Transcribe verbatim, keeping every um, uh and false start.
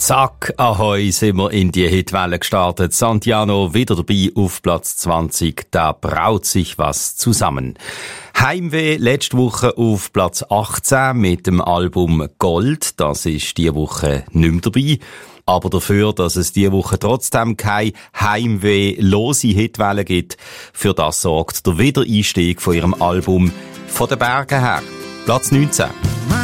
Zack, ahoi, sind wir in die Hitwelle gestartet. Santiano wieder dabei auf Platz zwanzig. Da braut sich was zusammen. Heimweh letzte Woche auf Platz achtzehn mit dem Album Gold. Das ist diese Woche nicht mehr dabei. Aber dafür, dass es diese Woche trotzdem keine heimwehlose Hitwelle gibt, für das sorgt der Wiedereinstieg von ihrem Album «Von den Bergen her». Platz neunzehn.